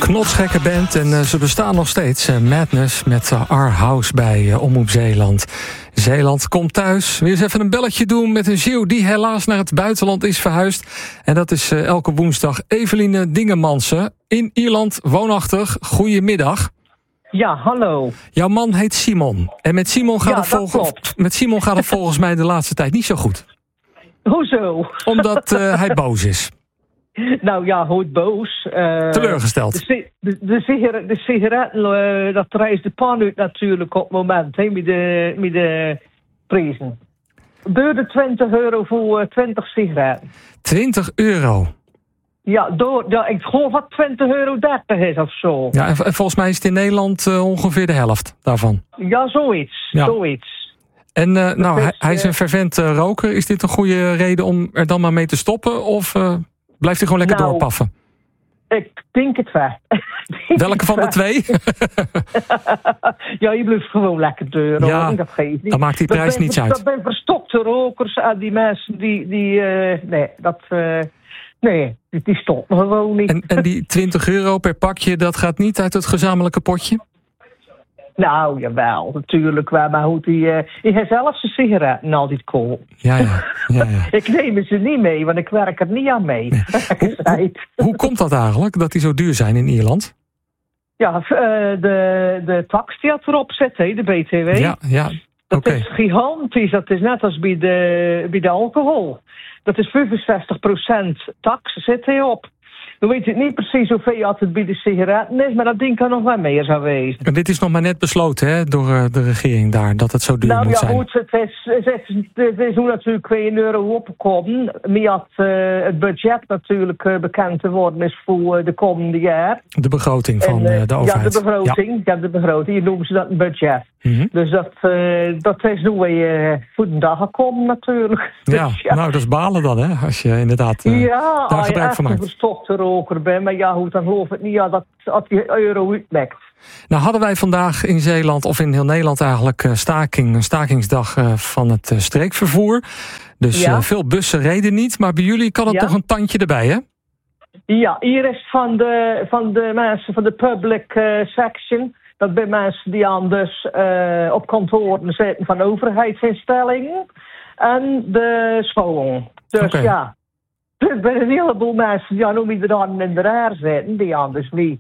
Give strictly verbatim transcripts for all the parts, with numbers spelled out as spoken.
knotsgekke band en uh, ze bestaan nog steeds. Uh, Madness met uh, Our House bij uh, Omroep Zeeland. Zeeland komt thuis. Weer eens even een belletje doen met een Zeeuw die helaas naar het buitenland is verhuisd. En dat is uh, elke woensdag Eveline Dingemansen. In Ierland woonachtig. Goedemiddag. Ja, hallo. Jouw man heet Simon. En met Simon gaat, ja, het, volg- met Simon gaat het volgens mij de laatste tijd niet zo goed. Hoezo? Omdat uh, hij boos is. Nou ja, goed boos. Uh, Teleurgesteld. De, de, de, sigaret, de sigaretten, uh, dat reist de pan uit natuurlijk op het moment, he, met, de, met de prijzen. Duurde twintig euro voor uh, twintig sigaretten. twintig euro? Ja, door, ja, ik geloof dat twintig euro dertig is of zo. Ja, en, en volgens mij is het in Nederland uh, ongeveer de helft daarvan. Ja, zoiets. Ja. zoiets. En uh, nou, is, hij, hij is een fervent uh, roker. Is dit een goede reden om er dan maar mee te stoppen? Of uh, blijft hij gewoon lekker nou, doorpaffen? Ik denk het wel. Welke van de twee? Ja, je blijft gewoon lekker deur. Ja, dat geeft niet. Dan maakt die prijs dat niets ben, uit. Dat zijn verstokte rokers en die mensen die... die uh, nee, dat... Uh, nee, die, die stoppen gewoon niet. En, en die twintig euro per pakje, dat gaat niet uit het gezamenlijke potje? Nou, jawel, natuurlijk wel. Maar hoe die... Uh, je hebt zelf zijn sigaretten altijd koop. Ja, ja. ja, ja. Ik neem ze niet mee, want ik werk er niet aan mee. Nee. Hoe, hoe, hoe komt dat eigenlijk, dat die zo duur zijn in Ierland? Ja, uh, de, de tax die had erop zit, he, de B T W. Ja, ja. Dat okay. is gigantisch. Dat is net als bij de, bij de alcohol. Dat is vijfenzestig procent tax zit erop. Dan weet ik niet precies hoeveel altijd bij de sigaretten is, maar dat ding kan nog wel meer zou wezen. En dit is nog maar net besloten, hè, door uh, de regering daar, dat het zo duur nou, moet ja, zijn. Nou ja, goed, het is, het is, het is nu natuurlijk één euro opgekomen. Maar had uh, het budget natuurlijk uh, bekend te worden is voor uh, de komende jaar. De begroting van en, uh, de overheid. Ja, de begroting. Ja. ja, de begroting. Je noemt ze dat een budget. Mm-hmm. Dus dat, uh, dat is nu weer uh, voor de dag gekomen natuurlijk. Ja, dus, ja, nou dat is balen dan, hè, als je inderdaad uh, ja, daar gebruik van maakt. Ja, als je echt een roker bent, maar ja, goed, dan geloof ik niet ja, dat, dat die euro uitlekt. Nou hadden wij vandaag in Zeeland, of in heel Nederland eigenlijk, uh, staking, een stakingsdag uh, van het uh, streekvervoer. Dus ja. uh, veel bussen reden niet, maar bij jullie kan het ja. toch een tandje erbij, hè? Ja, hier is van de, van de mensen van de public uh, section. Dat zijn mensen die aan dus uh, op kantoren zitten van overheidsinstellingen en de school. Dus okay. ja, er zijn een heleboel mensen die aan hoe die dan in de raar zitten, die aan dus niet,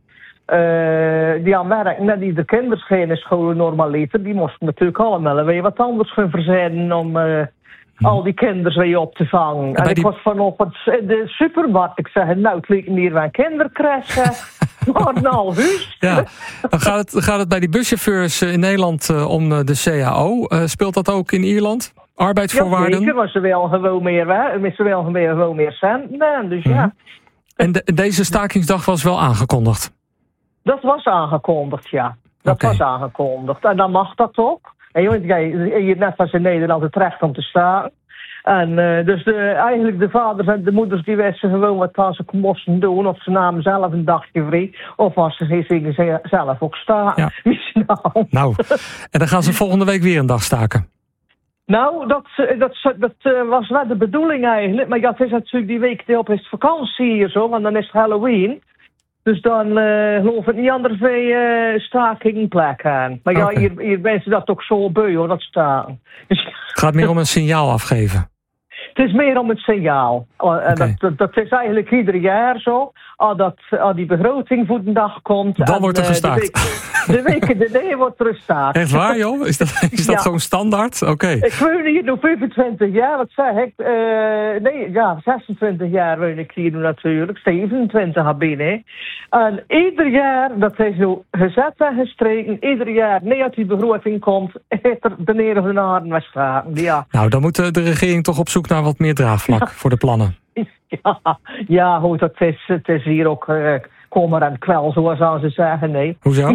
uh, die aan werken, net die de kinders geen scholen normaliter, die moesten natuurlijk allemaal weer wat anders gaan verzinnen om uh, hm. al die kinderen weer op te vangen. En, en ik die... was vanochtend in de supermarkt, ik zeg, nou het lijkt hier wel kinderkressen. Maar een half uur. Ja. Dan gaat het, gaat het bij die buschauffeurs in Nederland uh, om de C A O. Uh, speelt dat ook in Ierland? Arbeidsvoorwaarden? Ja, zeker, maar ze wel gewoon meer, ze wel gewoon meer centen. Dus mm-hmm. ja. En de, deze stakingsdag was wel aangekondigd? Dat was aangekondigd, ja. Dat okay. was aangekondigd. En dan mag dat ook. En je, je, je net als in Nederland het recht om te staken. En uh, dus de, eigenlijk de vaders en de moeders die wisten gewoon wat ze moesten doen. Of ze namen zelf een dagje vrij. Of als ze gingen zelf ook staan. Ja. nou. nou, en dan gaan ze volgende week weer een dag staken. Nou, dat, dat, dat uh, was wel de bedoeling eigenlijk. Maar ja, het is natuurlijk die week die op is vakantie hier zo. Want dan is het Halloween. Dus dan uh, geloof ik niet anders veel uh, staking plek aan. Maar ja, okay. hier, hier mensen dat ook zo beu hoor, dat staan. Dus, het gaat meer om een signaal afgeven. Het is meer om het signaal. Uh, okay. dat, dat, dat is eigenlijk ieder jaar zo. Als dat, als die begroting voor de dag komt. Dan en, wordt er gestaakt. De weken de nee wordt er gestaakt. Echt waar, joh? Is dat, is dat ja. gewoon standaard? Oké. Okay. Ik woon hier nu vijfentwintig jaar. Wat zeg ik? Uh, nee, ja, zesentwintig jaar woon ik hier nu natuurlijk. zevenentwintig binnen. En ieder jaar, dat is nu gezet en gestreken. Ieder jaar, nee, als die begroting komt, heeft er de neer of de naden was staan. Ja. Nou, dan moet de regering toch op zoek naar wat meer draagvlak ja. voor de plannen. Ja, ja goed, het is, het is hier ook uh, kommer en kwel, zoals ze zeggen, nee. Hoezo?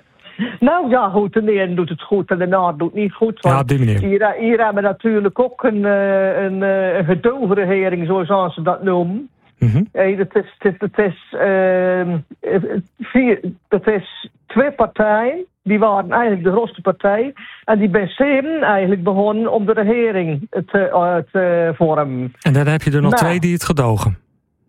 Nou ja, goed, de een doet het goed en de ander doet niet goed. Ja, op die manier. Hier, hier hebben we natuurlijk ook een, een, een gedoogregering, zoals ze dat noemen. Mm-hmm. Hey, dat is, dat, dat is, uh, vier, dat is twee partijen, die waren eigenlijk de grootste partij. En die bij zeven eigenlijk begonnen om de regering te, uh, te vormen. En dan heb je er nog nou, twee die het gedogen.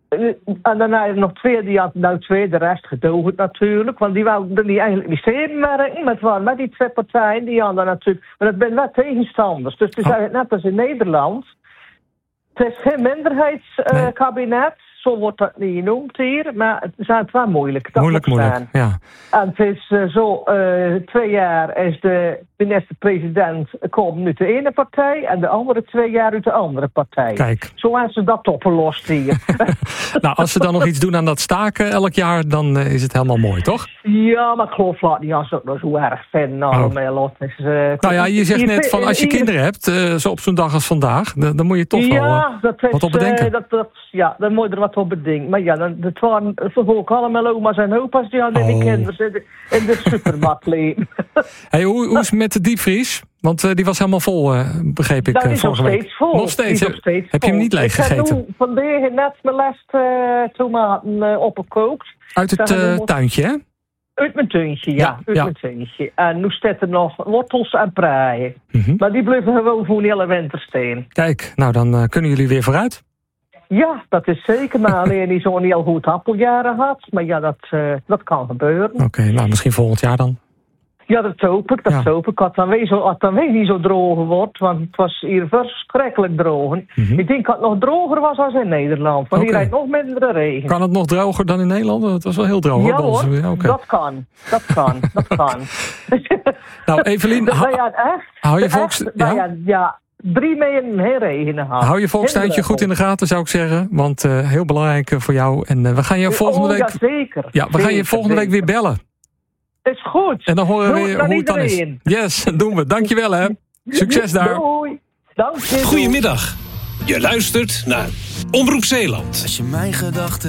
En dan heb je nog twee, die had nou twee, de rest gedoogd natuurlijk. Want die wouden niet eigenlijk niet samenwerken. Maar het waren met die twee partijen, die hadden natuurlijk... Maar dat zijn wel tegenstanders. Dus het is eigenlijk net als in Nederland. Het is geen minderheidskabinet. Uh, nee. Zo wordt dat niet genoemd hier. Maar het is eigenlijk wel moeilijk. Dat moeilijk, moeilijk, ja. En het is uh, zo, uh, twee jaar is de minister-president komt uit de ene partij en de andere twee jaar uit de andere partij. Kijk. Zo hebben ze dat opgelost hier. Nou, als ze dan nog iets doen aan dat staken elk jaar, dan uh, is het helemaal mooi, toch? Ja, maar ik geloof dat niet als ze het nog zo erg vinden. Nou, oh. lot is, uh, nou ja, je zegt net van als je kinderen hebt, uh, zo op zo'n dag als vandaag, dan, dan moet je toch ja, wel uh, dat is, wat op bedenken. Uh, dat, dat, ja, dan moet je er wat op bedenken. Maar ja, dan, het waren ook allemaal oma's en opa's die hadden oh. die kinderen in de, in de supermarkt leven. Hey, hoe, hoe is het met de diepvries? Want uh, die was helemaal vol, uh, begreep ik, uh, vorige week. Steeds vol. Nog steeds? Nog steeds heb je hem niet leeg gegeten? Ik heb nu vandaag net mijn laatste uh, tomaten uh, opgekookt. Uit het uh, tuintje, hè? Uit mijn tuintje, ja. ja, uit ja. mijn tuintje. En nu staat er nog wortels en praaien. Mm-hmm. Maar die blijven gewoon voor een hele winter staan. Kijk, nou dan uh, kunnen jullie weer vooruit. Ja, dat is zeker. Maar alleen niet zo'n heel goed appeljaren had. Maar ja, dat, uh, dat kan gebeuren. Oké, okay, nou misschien volgend jaar dan. Ja, dat hoop ik, dat ja. hoop ik. Als dan weer zo, als dan weer niet zo droog wordt, want het was hier verschrikkelijk droog. Mm-hmm. Ik denk dat het nog droger was als in Nederland, want okay. hier rijdt nog minder regen. Kan het nog droger dan in Nederland? Het was wel heel droog. Ja hoor, ja, okay. dat kan, dat kan, dat kan. Nou, Evelien, dus ha- ja, echt, hou je volks... Echt, ja? Ja, ja, drie maanden heel regen gehad. Hou je volkstuintje goed in de gaten, zou ik zeggen, want uh, heel belangrijk uh, voor jou. En uh, we gaan je volgende oh, week... Ja, zeker. Ja, we zeker, gaan je volgende zeker. week weer bellen. Is goed. En dan horen we weer hoe het dan is. Yes, doen we. Dankjewel hè. Succes daar. Doei. Dank je. Goedemiddag. Je luistert naar Omroep Zeeland. Als je mijn gedachten